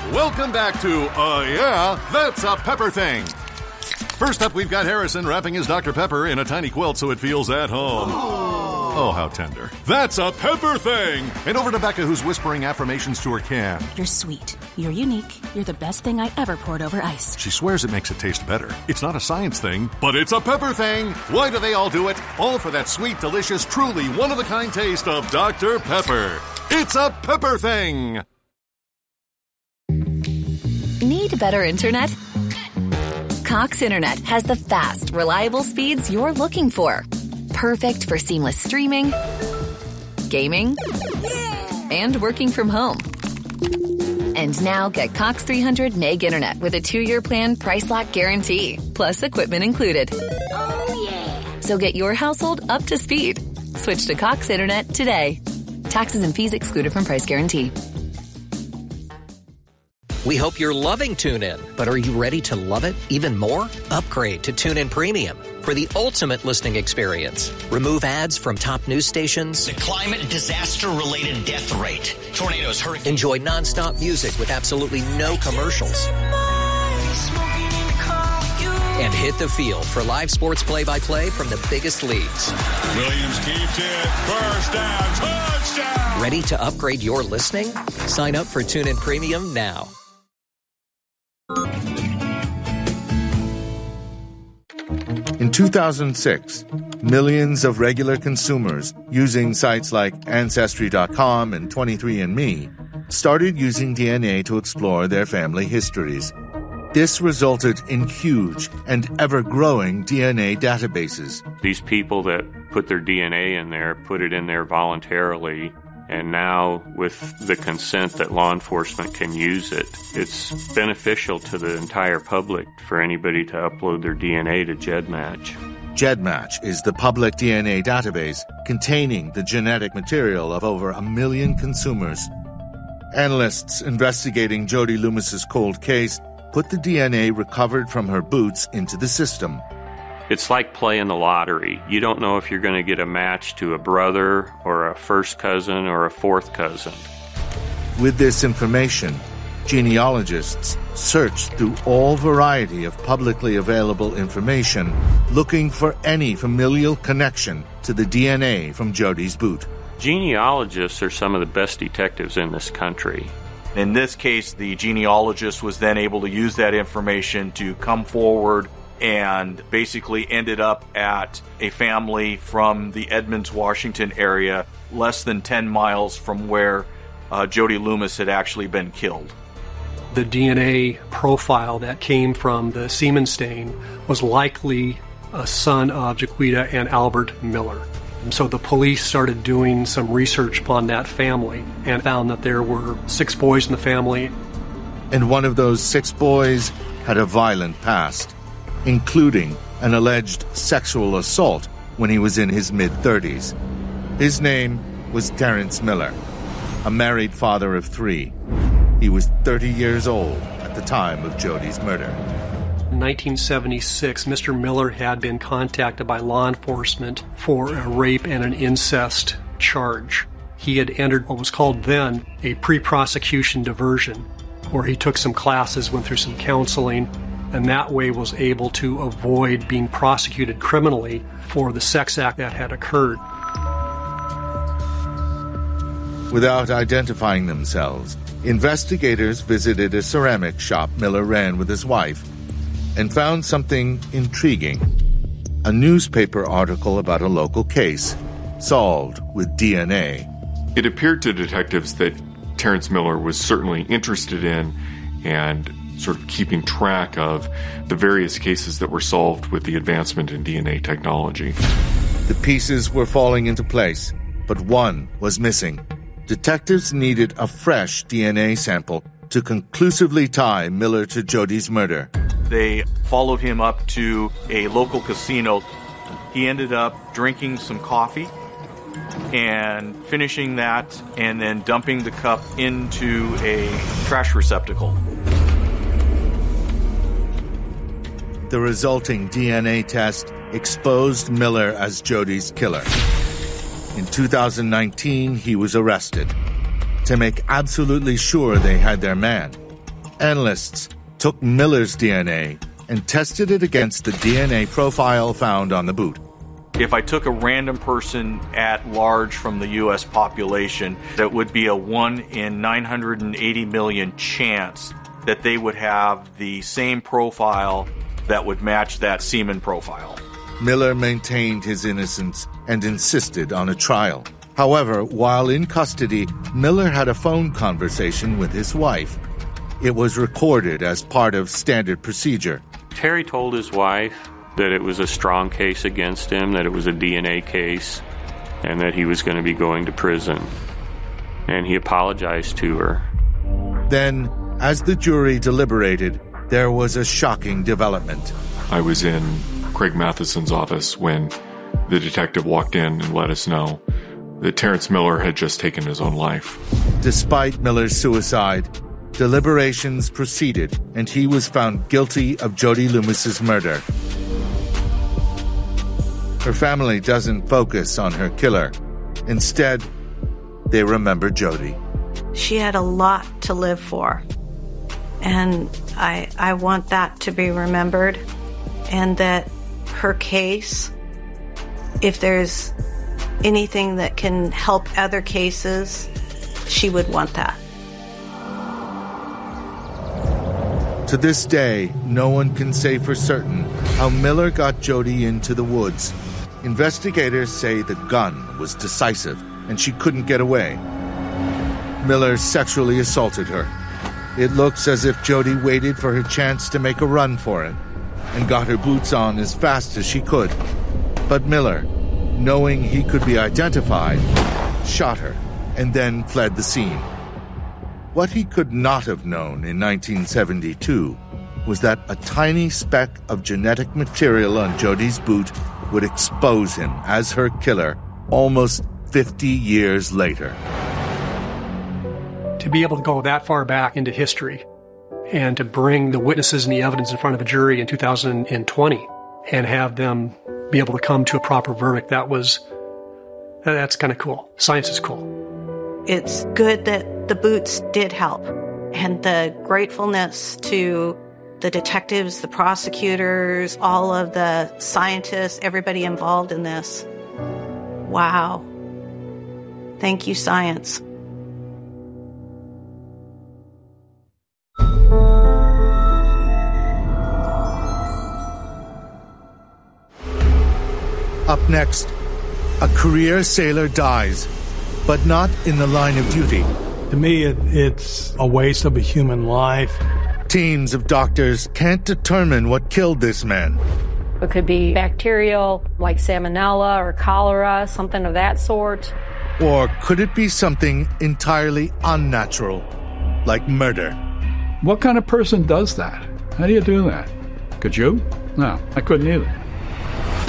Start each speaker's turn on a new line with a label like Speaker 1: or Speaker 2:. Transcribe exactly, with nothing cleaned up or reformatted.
Speaker 1: Welcome back to, uh, yeah, That's a Pepper Thing. First up, we've got Harrison wrapping his Doctor Pepper in a tiny quilt so it feels at home. Oh, how tender. That's a Pepper Thing. And over to Becca, who's whispering affirmations to her can.
Speaker 2: You're sweet. You're unique. You're the best thing I ever poured over ice.
Speaker 1: She swears it makes it taste better. It's not a science thing, but it's a Pepper Thing. Why do they all do it? All for that sweet, delicious, truly one-of-a-kind taste of Doctor Pepper. It's a Pepper Thing.
Speaker 3: Need better internet? Cox Internet has the fast, reliable speeds you're looking for. Perfect for seamless streaming, gaming, and working from home. And now get Cox three hundred meg internet with a two-year plan price lock guarantee, plus equipment included. Oh, yeah. So get your household up to speed. Switch to Cox Internet today. Taxes and fees excluded from price guarantee.
Speaker 4: We hope you're loving TuneIn, but are you ready to love it even more? Upgrade to TuneIn Premium for the ultimate listening experience. Remove ads from top news stations.
Speaker 5: The climate disaster-related death rate. Tornadoes, hurricanes.
Speaker 4: Enjoy nonstop music with absolutely no commercials. And hit the field for live sports play-by-play from the biggest leagues.
Speaker 6: Williams keeps it. First down. Touchdown.
Speaker 4: Ready to upgrade your listening? Sign up for TuneIn Premium now.
Speaker 7: In two thousand six, millions of regular consumers using sites like Ancestry dot com and twenty-three and me started using D N A to explore their family histories. This resulted in huge and ever-growing D N A databases.
Speaker 8: These people that put their D N A in there put it in there voluntarily, and now with the consent that law enforcement can use it, it's beneficial to the entire public for anybody to upload their D N A to GEDmatch.
Speaker 7: GEDmatch is the public D N A database containing the genetic material of over a million consumers. Analysts investigating Jody Loomis's cold case put the D N A recovered from her boots into the system.
Speaker 8: It's like playing the lottery. You don't know if you're going to get a match to a brother or a first cousin or a fourth cousin.
Speaker 7: With this information, genealogists searched through all variety of publicly available information, looking for any familial connection to the D N A from Jody's boot.
Speaker 8: Genealogists are some of the best detectives in this country.
Speaker 9: In this case, the genealogist was then able to use that information to come forward and basically ended up at a family from the Edmonds, Washington area, less than ten miles from where uh, Jody Loomis had actually been killed.
Speaker 10: The D N A profile that came from the semen stain was likely a son of Jaquita and Albert Miller. And so the police started doing some research upon that family and found that there were six boys in the family.
Speaker 7: And one of those six boys had a violent past, including an alleged sexual assault when he was in his mid-thirties. His name was Terrence Miller, a married father of three. He was thirty years old at the time of Jody's murder.
Speaker 10: In nineteen seventy-six, Mister Miller had been contacted by law enforcement for a rape and an incest charge. He had entered what was called then a pre-prosecution diversion, where he took some classes, went through some counseling, and that way was able to avoid being prosecuted criminally for the sex act that had occurred.
Speaker 7: Without identifying themselves, investigators visited a ceramic shop Miller ran with his wife and found something intriguing. A newspaper article about a local case, solved with D N A.
Speaker 11: It appeared to detectives that Terrence Miller was certainly interested in and sort of keeping track of the various cases that were solved with the advancement in D N A technology.
Speaker 7: The pieces were falling into place, but one was missing. Detectives needed a fresh D N A sample to conclusively tie Miller to Jody's murder.
Speaker 9: They followed him up to a local casino. He ended up drinking some coffee and finishing that and then dumping the cup into a trash receptacle.
Speaker 7: The resulting D N A test exposed Miller as Jody's killer. In two thousand nineteen, he was arrested. To make absolutely sure they had their man, Analysts took Miller's D N A and tested it against the D N A profile found on the boot.
Speaker 9: If I took a random person at large from the U S population, that would be a one in nine hundred eighty million chance that they would have the same profile that would match that semen profile.
Speaker 7: Miller maintained his innocence and insisted on a trial. However, while in custody, Miller had a phone conversation with his wife. It was recorded as part of standard procedure.
Speaker 8: Terry told his wife that it was a strong case against him, that it was a D N A case, and that he was going to be going to prison. And he apologized to her.
Speaker 7: Then, as the jury deliberated, there was a shocking development.
Speaker 11: I was in Craig Matheson's office when the detective walked in and let us know that Terrence Miller had just taken his own life.
Speaker 7: Despite Miller's suicide, deliberations proceeded, and he was found guilty of Jody Loomis's murder. Her family doesn't focus on her killer. Instead, they remember Jody.
Speaker 12: She had a lot to live for, and I, I want that to be remembered, and that her case, if there's anything that can help other cases, she would want that.
Speaker 7: To this day, no one can say for certain how Miller got Jody into the woods. Investigators say the gun was decisive and she couldn't get away. Miller sexually assaulted her. It looks as if Jody waited for her chance to make a run for it and got her boots on as fast as she could. But Miller, knowing he could be identified, shot her and then fled the scene. What he could not have known in nineteen seventy-two was that a tiny speck of genetic material on Jody's boot would expose him as her killer almost fifty years later.
Speaker 10: To be able to go that far back into history and to bring the witnesses and the evidence in front of a jury in two thousand twenty and have them be able to come to a proper verdict, that was, that's kind of cool. Science is cool.
Speaker 12: It's good that the boots did help, and the gratefulness to the detectives, the prosecutors, all of the scientists, everybody involved in this. Wow. Thank you, science.
Speaker 7: Up next, a career sailor dies, but not in the line of duty.
Speaker 13: To me, it, it's a waste of a human life.
Speaker 7: Teams of doctors can't determine what killed this man.
Speaker 14: It could be bacterial, like salmonella or cholera, something of that sort.
Speaker 7: Or could it be something entirely unnatural, like murder?
Speaker 15: What kind of person does that? How do you do that? Could you? No, I couldn't either.